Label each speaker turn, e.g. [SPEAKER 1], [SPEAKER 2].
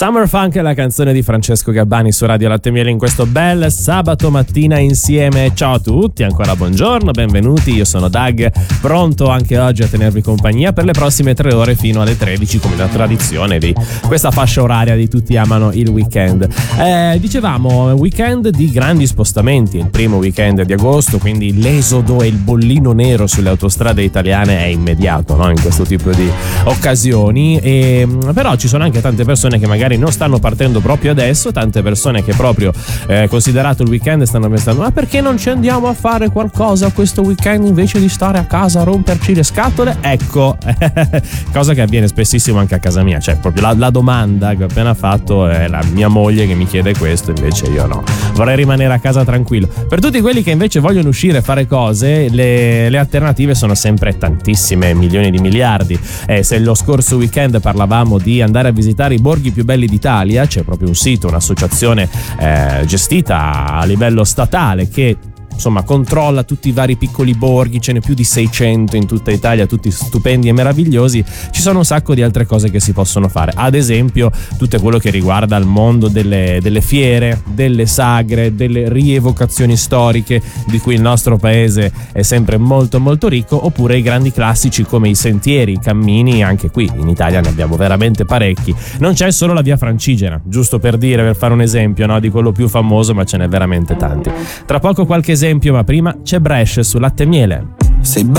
[SPEAKER 1] Summer Funk è la canzone di Francesco Gabbani su Radio Latte e Miele in questo bel sabato mattina insieme. Ciao a tutti, ancora buongiorno, benvenuti, io sono Doug, pronto anche oggi a tenervi compagnia per le prossime 3 ore fino alle 13 come la tradizione di questa fascia oraria di tutti amano il weekend. Dicevamo weekend di grandi spostamenti, il primo weekend di agosto, quindi l'esodo e il bollino nero sulle autostrade italiane è immediato, no? In questo tipo di occasioni, però ci sono anche tante persone che magari non stanno partendo proprio adesso, tante persone che proprio considerato il weekend stanno pensando: ma perché non ci andiamo a fare qualcosa questo weekend invece di stare a casa a romperci le scatole? Ecco, cosa che avviene spessissimo anche a casa mia, cioè proprio la domanda che ho appena fatto è la mia moglie che mi chiede questo, invece io no, vorrei rimanere a casa tranquillo. Per tutti quelli che invece vogliono uscire e fare cose, le alternative sono sempre tantissime, milioni di miliardi. Se lo scorso weekend parlavamo di andare a visitare i borghi più belli d'Italia, c'è proprio un sito, un'associazione gestita a livello statale che insomma controlla tutti i vari piccoli borghi, ce n'è più di 600 in tutta Italia, tutti stupendi e meravigliosi. Ci sono un sacco di altre cose che si possono fare, ad esempio tutto quello che riguarda il mondo delle fiere, delle sagre, delle rievocazioni storiche di cui il nostro paese è sempre molto molto ricco, oppure i grandi classici come i sentieri, i cammini. Anche qui in Italia ne abbiamo veramente parecchi, non c'è solo la via Francigena, giusto per dire, per fare un esempio, no, di quello più famoso, ma ce n'è veramente tanti. Tra poco qualche esempio, ma prima c'è Brescia su Latte e Miele.
[SPEAKER 2] Sei bella